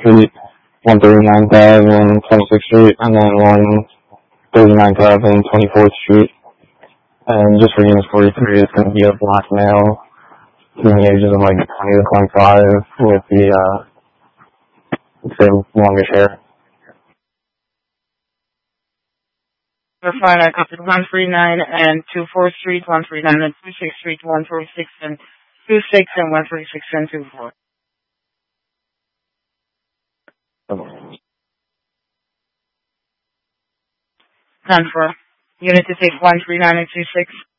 Street, 139 Ave and 26th Street, and then 139 Ave and 24th Street. And just for unit 43, it's going to be a black male between the ages of like 20 to 25 with the longish hair. We're fine. I copied 139 and 24th Street, 139 and 26th Street, 146 and 26 and 146 and 24. None for unit to take 139 and 26.